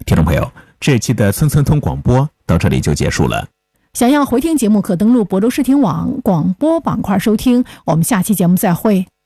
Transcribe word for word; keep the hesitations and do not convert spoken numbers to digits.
听众朋友，这期的村村通广播到这里就结束了。 想要回听节目，可登录亳州视听网广播板块收听。我们下期节目再会。